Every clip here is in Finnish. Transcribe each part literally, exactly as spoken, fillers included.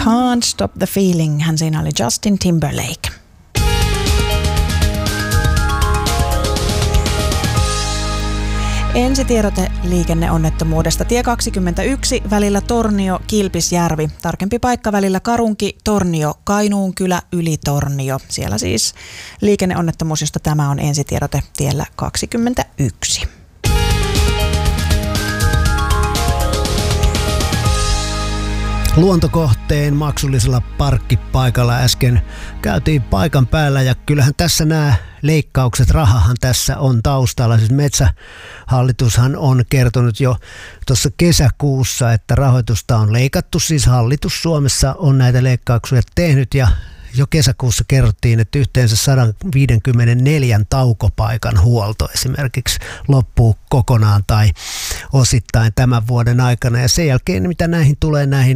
Can't Stop the Feeling. Hän siinä oli Justin Timberlake. Ensitiedote liikenneonnettomuudesta. Tie kaksikymmentäyksi välillä Tornio-Kilpisjärvi. Tarkempi paikka välillä Karunki-Tornio, Kainuunkylä, Ylitornio. Siellä siis liikenneonnettomuus, josta tämä on ensitiedote tiellä kaksikymmentäyksi. Luontokohteen maksullisella parkkipaikalla äsken käytiin paikan päällä ja kyllähän tässä nämä leikkaukset, rahahan tässä on taustalla. Siis Metsähallitushan on kertonut jo tuossa kesäkuussa, että rahoitusta on leikattu. Siis hallitus Suomessa on näitä leikkauksia tehnyt ja jo kesäkuussa kerrottiin, että yhteensä sata viisikymmentäneljä taukopaikan huolto esimerkiksi loppuu kokonaan tai osittain tämän vuoden aikana. Ja sen jälkeen, mitä näihin tulee näihin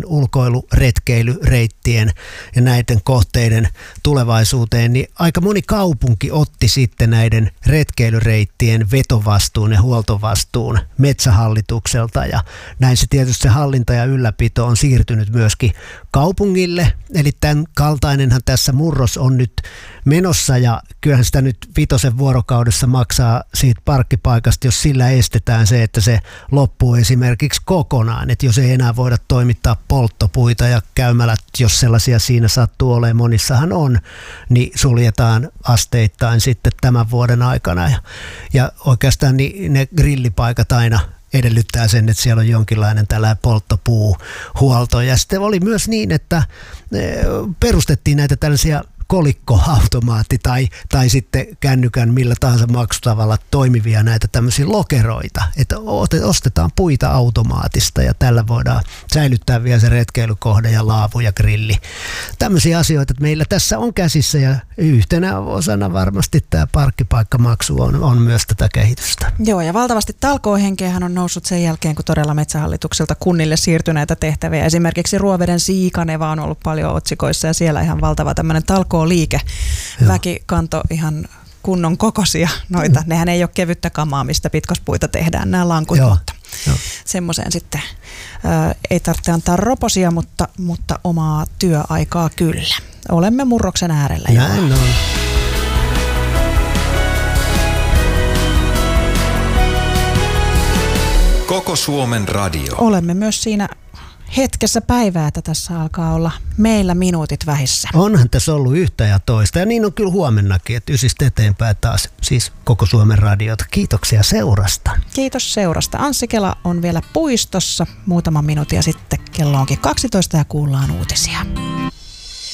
ulkoiluretkeilyreittien ja näiden kohteiden tulevaisuuteen, niin aika moni kaupunki otti sitten näiden retkeilyreittien vetovastuun ja huoltovastuun Metsähallitukselta. Ja näin se tietysti se hallinta ja ylläpito on siirtynyt myöskin kaupungille. Eli tämän kaltainenhan tässä murros on nyt menossa ja kyllähän sitä nyt vitosen vuorokaudessa maksaa siitä parkkipaikasta, jos sillä estetään se, että se loppuu esimerkiksi kokonaan. Että jos ei enää voida toimittaa polttopuita ja käymälät, jos sellaisia siinä sattuu olemaan, monissahan on, niin suljetaan asteittain sitten tämän vuoden aikana. Ja, ja oikeastaan niin ne grillipaikat aina edellyttää sen, että siellä on jonkinlainen tällainen polttopuuhuolto. Ja sitten oli myös niin, että perustettiin näitä tällaisia kolikkoautomaatti tai, tai sitten kännykän millä tahansa maksutavalla toimivia näitä tämmöisiä lokeroita, että ostetaan puita automaatista ja tällä voidaan säilyttää vielä se retkeilykohde ja laavu ja grilli. Tämmöisiä asioita, että meillä tässä on käsissä ja yhtenä osana varmasti tämä parkkipaikkamaksu on, on myös tätä kehitystä. Joo, ja valtavasti talkoohenkeähän on noussut sen jälkeen, kun todella Metsähallitukselta kunnille siirtyi näitä tehtäviä. Esimerkiksi Ruoveden Siikaneva on ollut paljon otsikoissa ja siellä ihan valtava tämmöinen talkoo liike. Joo. Väki kanto ihan kunnon kokoisia noita. Mm. Nehän ei ole kevyttä kamaa, mistä pitkospuita tehdään, nämä lankut, Joo. mutta Joo. semmoiseen sitten ää, ei tarvitse antaa roposia, mutta, mutta omaa työaikaa kyllä. Olemme murroksen äärellä. Näin on. Koko Suomen radio. Olemme myös siinä hetkessä päivää, että tässä alkaa olla meillä minuutit vähissä. Onhan tässä ollut yhtä ja toista ja niin on kyllä huomennakin, että ysistä eteenpäin taas siis Koko Suomen radiota. Kiitoksia seurasta. Kiitos seurasta. Anssi Kela on vielä puistossa muutama minuutin ja sitten kello onkin kaksitoista ja kuullaan uutisia.